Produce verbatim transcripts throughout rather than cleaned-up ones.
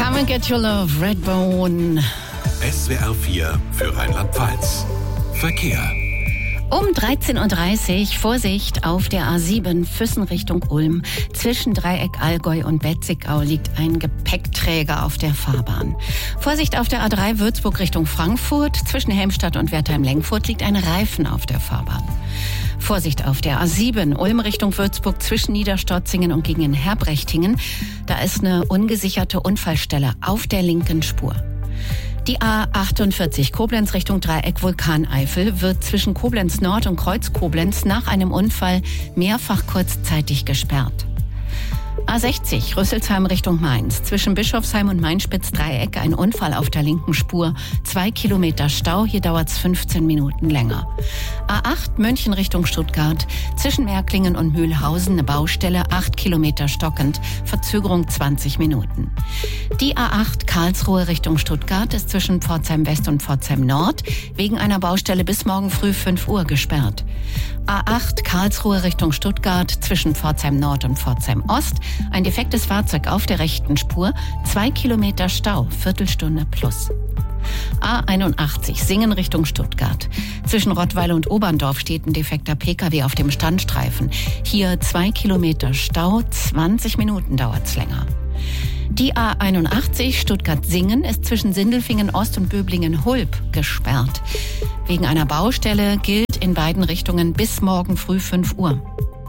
Come and Get Your Love, Redbone. S W R vier für Rheinland-Pfalz. Verkehr. Um dreizehn Uhr dreißig, Vorsicht auf der A sieben, Füssen Richtung Ulm. Zwischen Dreieck Allgäu und Betzigau liegt ein Gepäckträger auf der Fahrbahn. Vorsicht auf der A drei, Würzburg Richtung Frankfurt. Zwischen Helmstadt und Wertheim-Lenkfurt liegt ein Reifen auf der Fahrbahn. Vorsicht auf der A sieben, Ulm Richtung Würzburg zwischen Niederstotzingen und gegen Herbrechtingen. Da ist eine ungesicherte Unfallstelle auf der linken Spur. Die A achtundvierzig Koblenz Richtung Dreieck Vulkaneifel wird zwischen Koblenz Nord und Kreuz Koblenz nach einem Unfall mehrfach kurzzeitig gesperrt. A sechzig Rüsselsheim Richtung Mainz. Zwischen Bischofsheim und Mainspitz-Dreieck ein Unfall auf der linken Spur. Zwei Kilometer Stau, hier dauert es fünfzehn Minuten länger. A acht München Richtung Stuttgart. Zwischen Märklingen und Mühlhausen eine Baustelle, acht Kilometer stockend. Verzögerung zwanzig Minuten. Die A acht Karlsruhe Richtung Stuttgart ist zwischen Pforzheim West und Pforzheim Nord wegen einer Baustelle bis morgen früh fünf Uhr gesperrt. A acht Karlsruhe Richtung Stuttgart zwischen Pforzheim Nord und Pforzheim Ost. Ein defektes Fahrzeug auf der rechten Spur. Zwei Kilometer Stau, Viertelstunde plus. A einundachtzig Singen Richtung Stuttgart. Zwischen Rottweil und Oberndorf steht ein defekter Pkw auf dem Standstreifen. Hier zwei Kilometer Stau, zwanzig Minuten dauert's länger. Die A einundachtzig Stuttgart-Singen ist zwischen Sindelfingen Ost und Böblingen-Hulb gesperrt. Wegen einer Baustelle gilt in beiden Richtungen bis morgen früh fünf Uhr.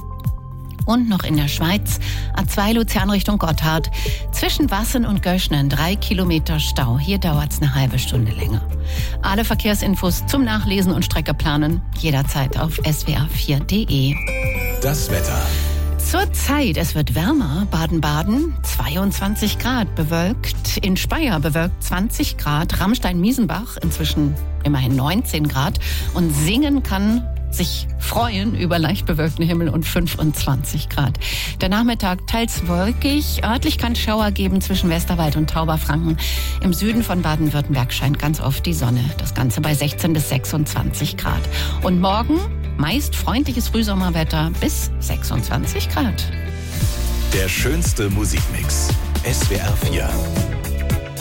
Und noch in der Schweiz, A zwei Luzern Richtung Gotthard. Zwischen Wassen und Göschnen drei Kilometer Stau. Hier dauert es eine halbe Stunde länger. Alle Verkehrsinfos zum Nachlesen und Strecke planen jederzeit auf s w r vier punkt d e. Das Wetter. Zurzeit, es wird wärmer. Baden-Baden zweiundzwanzig Grad, bewölkt. In Speyer bewölkt zwanzig Grad. Ramstein-Miesenbach inzwischen immerhin neunzehn Grad. Und Singen kann sich freuen über leicht bewölkten Himmel und fünfundzwanzig Grad. Der Nachmittag teils wolkig. Örtlich kann es Schauer geben zwischen Westerwald und Tauberfranken. Im Süden von Baden-Württemberg scheint ganz oft die Sonne. Das Ganze bei sechzehn bis sechsundzwanzig Grad. Und morgen meist freundliches Frühsommerwetter bis sechsundzwanzig Grad. Der schönste Musikmix. S W R vier.